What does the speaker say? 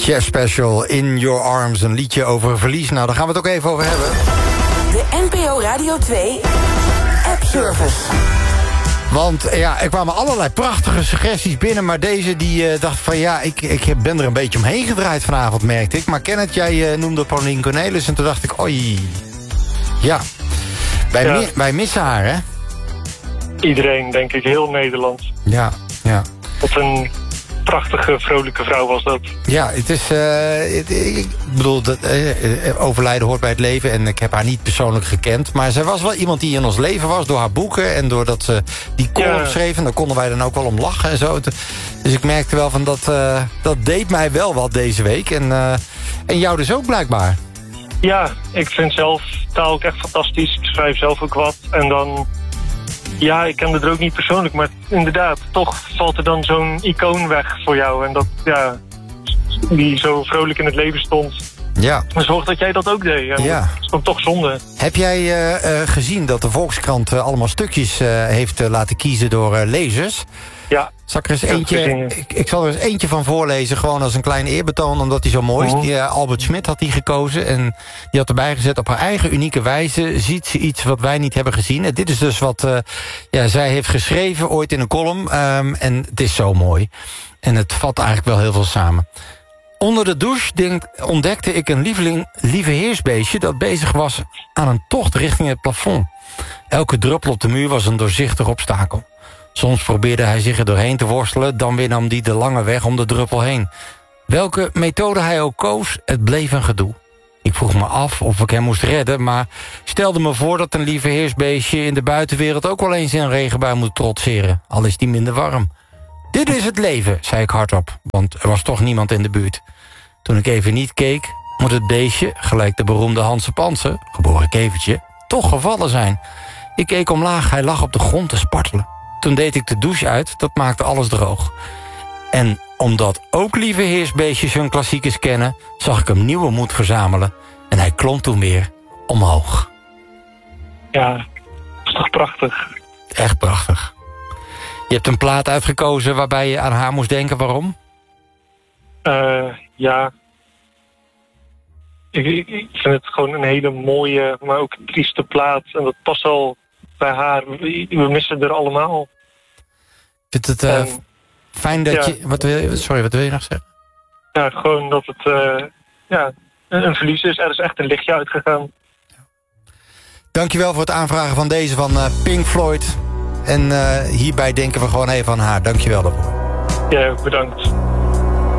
Chef Special, In Your Arms, een liedje over verlies. Nou, daar gaan we het ook even over hebben. De NPO Radio 2 App Service. Want ja, er kwamen allerlei prachtige suggesties binnen... maar deze die dacht van ja, ik ben er een beetje omheen gedraaid vanavond, merkte ik. Maar Kenneth, jij noemde Paulien Cornelis en toen dacht ik... oei, ja, wij missen haar, hè? Iedereen, denk ik, heel Nederland. Ja. Wat een prachtige, vrolijke vrouw was dat. Ja, het is... ik bedoel, overlijden hoort bij het leven... en ik heb haar niet persoonlijk gekend... maar zij was wel iemand die in ons leven was... door haar boeken en doordat ze die column schreef... en daar konden wij dan ook wel om lachen en zo. Dus ik merkte wel van dat deed mij wel wat deze week. En jou dus ook blijkbaar. Ja, ik vind zelf taal ook echt fantastisch. Ik schrijf zelf ook wat. En dan... Ja, ik kende er ook niet persoonlijk, maar inderdaad, toch valt er dan zo'n icoon weg voor jou. En dat, ja, die zo vrolijk in het leven stond. Ja. Maar zorg dat jij dat ook deed. En ja. Dat is dan toch zonde. Heb jij gezien dat de Volkskrant allemaal stukjes heeft laten kiezen door lezers? Ja. Zal ik er eens eentje, ik zal er eens eentje van voorlezen, gewoon als een klein eerbetoon, omdat hij zo mooi is. Albert Schmidt had die gekozen en die had erbij gezet: op haar eigen unieke wijze ziet ze iets wat wij niet hebben gezien. En dit is dus wat zij heeft geschreven ooit in een column. En het is zo mooi. En het vat eigenlijk wel heel veel samen. Onder de douche ontdekte ik een lieve heersbeestje dat bezig was aan een tocht richting het plafond. Elke druppel op de muur was een doorzichtig obstakel. Soms probeerde hij zich er doorheen te worstelen, dan weer nam hij de lange weg om de druppel heen. Welke methode hij ook koos, het bleef een gedoe. Ik vroeg me af of ik hem moest redden, maar stelde me voor dat een lieve heersbeestje in de buitenwereld ook wel eens in een regenbui moet trotseren, al is die minder warm. Dit is het leven, zei ik hardop, want er was toch niemand in de buurt. Toen ik even niet keek, moet het beestje, gelijk de beroemde Hanse Pansen, geboren kevertje, toch gevallen zijn. Ik keek omlaag, hij lag op de grond te spartelen. Toen deed ik de douche uit, dat maakte alles droog. En omdat ook lieve heersbeestjes hun klassiekers kennen, zag ik hem nieuwe moed verzamelen. En hij klom toen weer omhoog. Ja, dat is toch prachtig. Echt prachtig. Je hebt een plaat uitgekozen waarbij je aan haar moest denken, waarom? Ja. Ik vind het gewoon een hele mooie, maar ook trieste plaat. En dat past al bij haar. We missen er allemaal. Ik vind het fijn dat je... Wat wil je nog zeggen? Ja, gewoon dat het een verlies is. Er is echt een lichtje uitgegaan. Dankjewel voor het aanvragen van deze van Pink Floyd. En hierbij denken we gewoon even aan haar. Dankjewel daarvoor. Ja, bedankt.